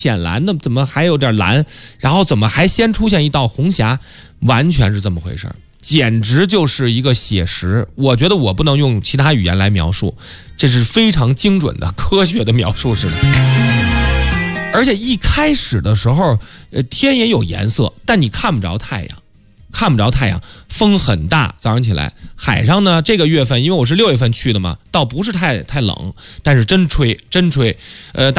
浅蓝的，怎么还有点蓝？然后怎么还先出现一道红霞？完全是这么回事，简直就是一个写实。我觉得我不能用其他语言来描述，这是非常精准的科学的描述式的。而且一开始的时候，天也有颜色，但你看不着太阳。看不着太阳，风很大，早上起来海上呢，这个月份因为我是6月份去的嘛，倒不是太冷，但是真吹，